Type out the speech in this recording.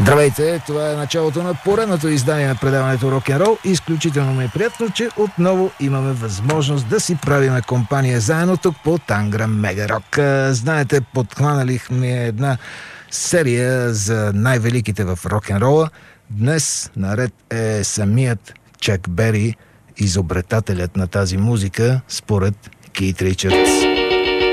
Здравейте, това е началото на поредното издание на предаването Рок-н-рол. Изключително ми е приятно, че отново имаме възможност да си правиме компания заедно тук по Танграм Мега Рок. Знаете, подхваналихме една серия за най-великите в рок-н-рола. Днес наред е самият Чак Бери, изобретателят на тази музика, според Кейт Ричардс.